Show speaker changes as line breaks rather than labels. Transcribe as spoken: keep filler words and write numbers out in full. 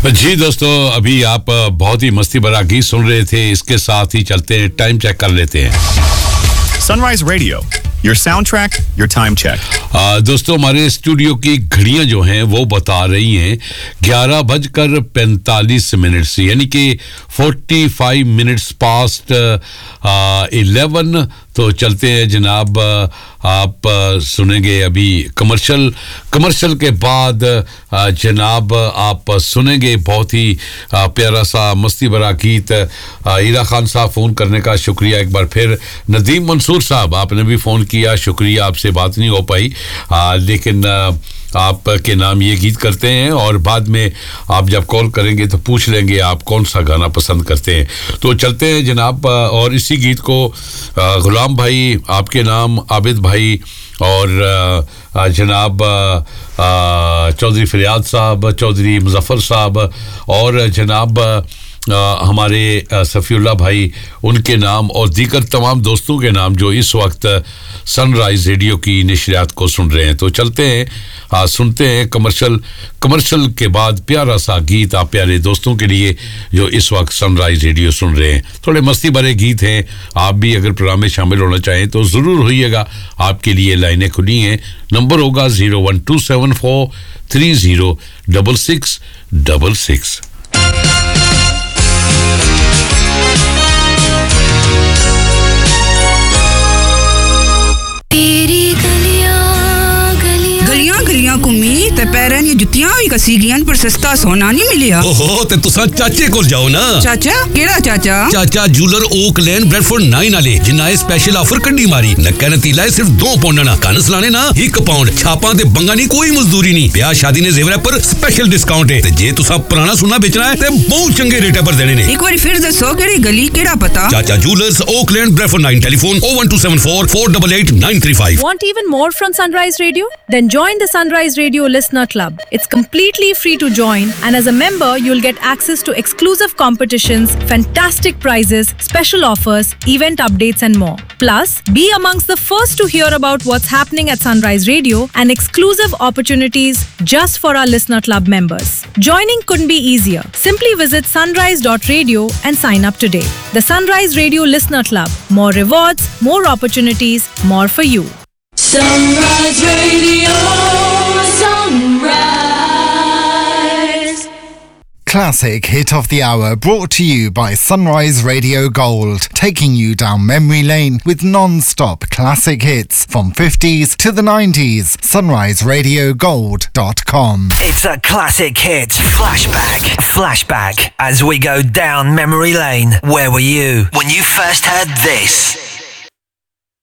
जी दोस्तों, अभी आप बहुत ही मस्ती भरा गीत सुन रहे थे। इसके साथ ही चलते हैं, टाइम चेक कर लेते हैं।
Sunrise Radio, your soundtrack, your time check.
आ, दोस्तों, हमारे स्टूडियो की घड़ियां जो हैं वो बता रही हैं ग्यारह बजकर पैंतालीस मिनट से, यानी कि forty five minutes past eleven. तो चलते हैं जनाब, आप सुनेंगे अभी कमर्शियल कमर्शियल के बाद जनाब आप सुनेंगे बहुत ही प्यारा सा मस्ती भरा गीत। हीरा खान साहब फ़ोन करने का शुक्रिया एक बार फिर। नदीम मंसूर साहब, आपने भी फ़ोन किया, शुक्रिया, आपसे बात नहीं हो पाई, आ, लेकिन आ, आपके नाम ये गीत करते हैं और बाद में आप जब कॉल करेंगे तो पूछ लेंगे आप कौन सा गाना पसंद करते हैं। तो चलते हैं जनाब, और इसी गीत को गुलाम भाई, आपके नाम आबिद भाई और जनाब चौधरी फरियाद साहब, चौधरी मुजफ्फर साहब और जनाब आ, हमारे सफ़ीउल्लाह भाई, उनके नाम और दीगर तमाम दोस्तों के नाम जो इस वक्त सनराइज़ रेडियो की नशरियात को सुन रहे हैं। तो चलते हैं, आ, सुनते हैं कमर्शियल कमर्शियल के बाद प्यारा सा गीत आप प्यारे दोस्तों के लिए जो इस वक्त सनराइज़ रेडियो सुन रहे हैं। थोड़े मस्ती भरे गीत हैं, आप भी अगर प्रोग्राम में शामिल होना चाहें तो ज़रूर होइएगा। आपके लिए लाइनें खुली हैं। नंबर होगा zero one two seven four three zero double six double six.
कुमी ते पैरां दी जुत्तियां भी कसी गियां पर सस्ता सोना नहीं मिलिया।
ओहो, ते तुसा चाचे कोल जाओ ना।
चाचा केड़ा चाचा?
चाचा जूलर ओक लेन ब्रेडफोर्ड नाइन वाले, जिन्ना ए स्पेशल ऑफर कड्डी मारी। नक्का नतीला है सिर्फ दो पाउंड ना, कनस लाने ना एक पाउंड, छापां ते बंगा नहीं, कोई मजदूरी नहीं। ब्याह शादी ने जेवर पर स्पेशल डिस्काउंट है ते जे तुसा पुराना सोना बेचना है ते बहुत चंगे रेट पर देने ने।
एक बार फिर दसो केड़ी गली केड़ा पता?
चाचा jewellers okay lane Bradford nine, telephone oh one two seven four four eight eight nine three five.
Want even more from Sunrise Radio? Then join the Sunrise Radio Listener Club. It's completely free to join, and as a member, you'll get access to exclusive competitions, fantastic prizes, special offers, event updates, and more. Plus, be amongst the first to hear about what's happening at Sunrise Radio and exclusive opportunities just for our Listener Club members. Joining couldn't be easier. Simply visit sunrise dot radio and sign up today. The Sunrise Radio Listener Club. More rewards, more opportunities, more for you.
Sunrise Radio, Sunrise.
Classic hit of the hour brought to you by Sunrise Radio Gold, taking you down memory lane with non-stop classic hits from fifties to the nineties. sunrise radio gold dot com.
It's a classic hit. Flashback. Flashback as we go down memory lane. Where were you when you first heard this?